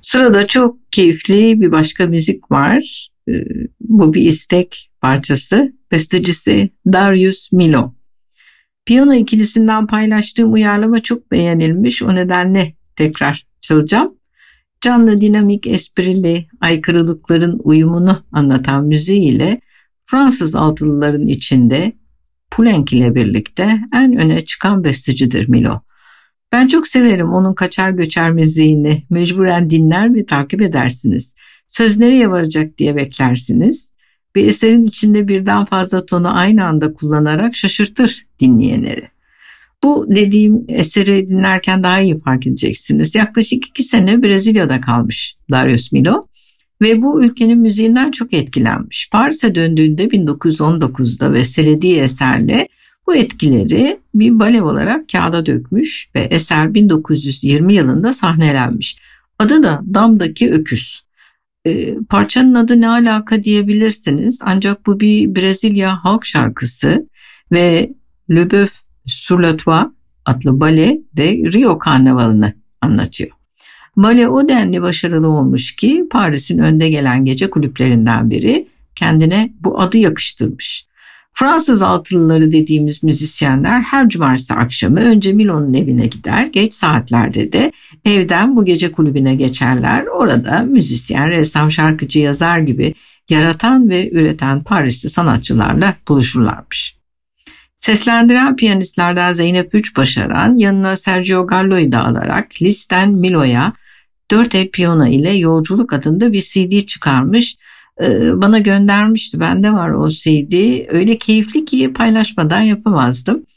Sırada çok keyifli bir başka müzik var. Bu bir istek parçası. Bestecisi Darius Milhaud. Piyano ikilisinden paylaştığım uyarlama çok beğenilmiş. O nedenle tekrar çalacağım. Canlı, dinamik, esprili, aykırılıkların uyumunu anlatan müziğiyle Fransız altılıların içinde Poulenc ile birlikte en öne çıkan bestecidir Milhaud. Ben çok severim onun kaçar göçer müziğini. Mecburen dinler ve takip edersiniz. Söz nereye varacak diye beklersiniz. Bir eserin içinde birden fazla tonu aynı anda kullanarak şaşırtır dinleyenleri. Bu dediğim eseri dinlerken daha iyi fark edeceksiniz. Yaklaşık 2 sene Brezilya'da kalmış Darius Milhaud ve bu ülkenin müziğinden çok etkilenmiş. Paris'e döndüğünde 1919'da bestelediği eserle bu etkileri bir bale olarak kağıda dökmüş ve eser 1920 yılında sahnelenmiş. Adı da Dam'daki Öküz. Parçanın adı ne alaka diyebilirsiniz, ancak bu bir Brezilya halk şarkısı ve Le Bœuf sur le Toit adlı bale de Rio Karnavalı'nı anlatıyor. Bale o denli başarılı olmuş ki Paris'in önde gelen gece kulüplerinden biri kendine bu adı yakıştırmış. Fransız altılıları dediğimiz müzisyenler her cumartesi akşamı önce Milhaud'un evine gider, geç saatlerde de evden bu gece kulübüne geçerler. Orada müzisyen, ressam, şarkıcı, yazar gibi yaratan ve üreten Parisli sanatçılarla buluşurlarmış. Seslendiren piyanistlerden Zeynep Üçbaşaran yanına Sergio Gallo'yu da alarak Liszt'ten Milhaud'a 4 el piyano ile Yolculuk adında bir CD çıkarmış. Bana göndermişti. Bende var o CD. Öyle keyifli ki paylaşmadan yapamazdım.